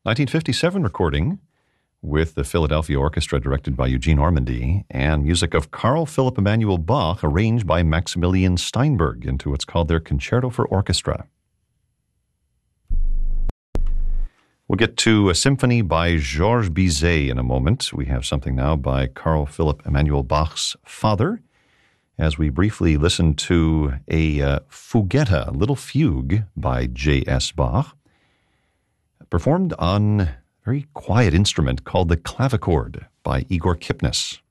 1957 recording with the Philadelphia Orchestra directed by Eugene Ormandy and music of Carl Philipp Emanuel Bach arranged by Maximilian Steinberg into what's called their Concerto for Orchestra. We'll get to a symphony by Georges Bizet in a moment. We have something now by Carl Philipp Emanuel Bach's father, as we briefly listen to a Fugetta, a little fugue by J.S. Bach, performed on a very quiet instrument called the clavichord by Igor Kipnis.